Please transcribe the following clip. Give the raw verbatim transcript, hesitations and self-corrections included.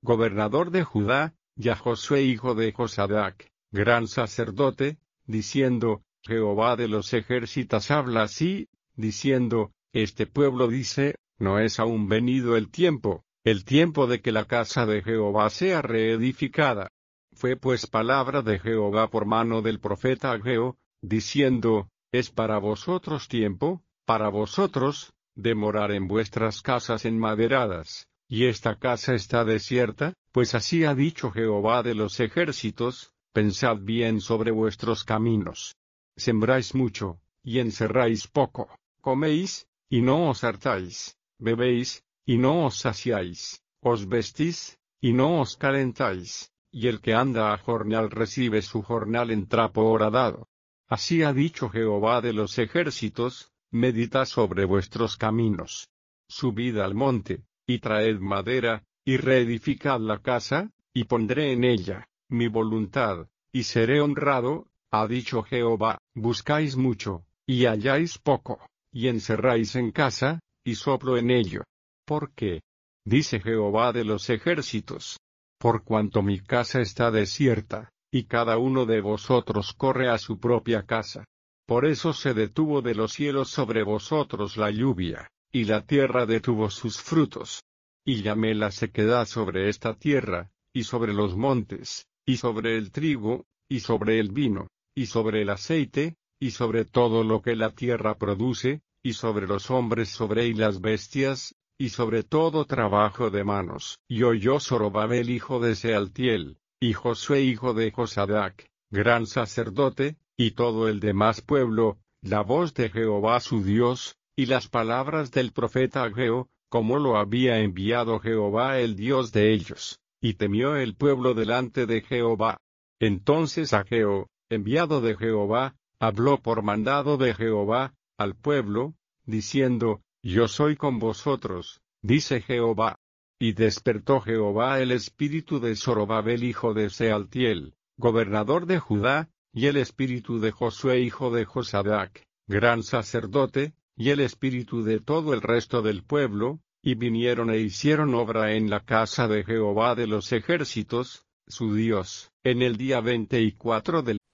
gobernador de Judá, y a Josué hijo de Josadac, gran sacerdote, diciendo, Jehová de los ejércitos habla así, diciendo, este pueblo dice, no es aún venido el tiempo, el tiempo de que la casa de Jehová sea reedificada. Fue pues palabra de Jehová por mano del profeta Ageo, diciendo, es para vosotros tiempo, para vosotros, de morar en vuestras casas enmaderadas, y esta casa está desierta, pues así ha dicho Jehová de los ejércitos, pensad bien sobre vuestros caminos. Sembráis mucho, y encerráis poco, coméis, y no os hartáis, bebéis, y no os saciáis, os vestís, y no os calentáis, y el que anda a jornal recibe su jornal en trapo horadado. Así ha dicho Jehová de los ejércitos, meditad sobre vuestros caminos. Subid al monte, y traed madera, y reedificad la casa, y pondré en ella mi voluntad, y seré honrado, ha dicho Jehová. Buscáis mucho, y halláis poco, y encerráis en casa, y soplo en ello. ¿Por qué? Dice Jehová de los ejércitos. Por cuanto mi casa está desierta, y cada uno de vosotros corre a su propia casa. Por eso se detuvo de los cielos sobre vosotros la lluvia, y la tierra detuvo sus frutos. Y llamé la sequedad sobre esta tierra, y sobre los montes, y sobre el trigo, y sobre el vino, y sobre el aceite, y sobre todo lo que la tierra produce, y sobre los hombres sobre y las bestias, y sobre todo trabajo de manos. Y oyó Zorobabel hijo de Sealtiel, y Josué hijo de Josadac, gran sacerdote, y todo el demás pueblo, la voz de Jehová su Dios, y las palabras del profeta Ageo, como lo había enviado Jehová el Dios de ellos, y temió el pueblo delante de Jehová. Entonces Ageo, enviado de Jehová, habló por mandado de Jehová, al pueblo, diciendo, Yo soy con vosotros, dice Jehová. Y despertó Jehová el espíritu de Zorobabel hijo de Sealtiel, gobernador de Judá, y el espíritu de Josué hijo de Josadac, gran sacerdote, y el espíritu de todo el resto del pueblo, y vinieron e hicieron obra en la casa de Jehová de los ejércitos, su Dios, en el día veinticuatro del